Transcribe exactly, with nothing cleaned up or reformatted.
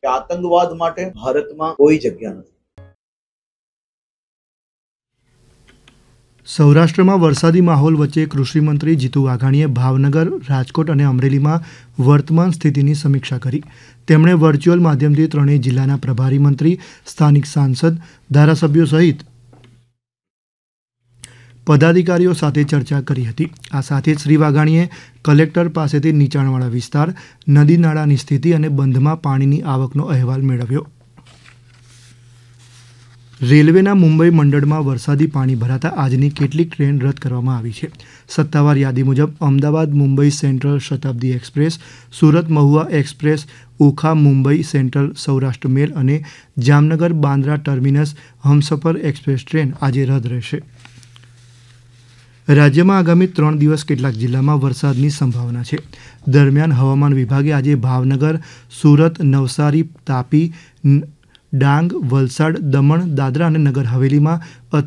કે આતંકવાદ માટે ભારતમાં કોઈ જગ્યા નથી. સૌરાષ્ટ્રમાં વરસાદી માહોલ વચ્ચે કૃષિમંત્રી જીતુ વાઘાણીએ ભાવનગર, રાજકોટ અને અમરેલીમાં વર્તમાન સ્થિતિની સમીક્ષા કરી. તેમણે વર્ચ્યુઅલ માધ્યમથી ત્રણેય જિલ્લાના પ્રભારી મંત્રી, સ્થાનિક સાંસદ, ધારાસભ્યો સહિત પદાધિકારીઓ સાથે ચર્ચા કરી હતી. આ સાથે જ શ્રી વાઘાણીએ કલેક્ટર પાસેથી નીચાણવાળા વિસ્તાર, નદી નાળાની સ્થિતિ અને બંધમાં પાણીની આવકનો અહેવાલ મેળવ્યો. રેલવેના મુંબઈ મંડળમાં વરસાદી પાણી ભરાતા આજની કેટલીક ટ્રેન રદ કરવામાં આવી છે. સત્તાવાર યાદી મુજબ અમદાવાદ મુંબઈ સેન્ટ્રલ શતાબ્દી express, Surat Mahuva express, Okha Mumbai central Saurashtra મેલ અને Jamnagar Bandra terminus Humsafar express train આજે રદ રહેશે. રાજ્યમાં આગામી ત્રણ દિવસ કેટલાક જિલ્લામાં વરસાદની સંભાવના છે. દરમિયાન હવામાન વિભાગે આજે ભાવનગર, સુરત, નવસારી, તાપી, ડાંગ, વલસાડ, દમણ, દાદરા અને નગર હવેલીમાં